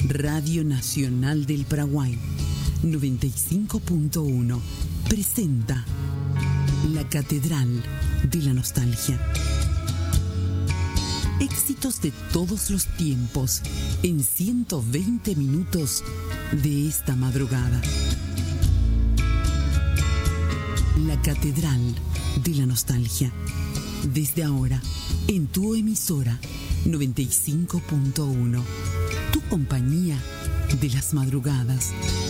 Radio Nacional del Paraguay 95.1 presenta La Catedral de la Nostalgia. Éxitos de todos los tiempos en 120 minutos de esta madrugada. La Catedral de la Nostalgia. Desde ahora, en tu emisora 95.1. Tu compañía de las madrugadas.